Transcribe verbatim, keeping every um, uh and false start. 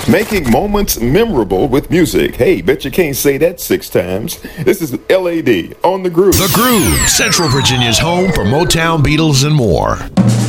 Making moments memorable with music. Hey, bet you can't say that six times. This is L A D on The Groove. The Groove, Central Virginia's home for Motown, Beatles, and more.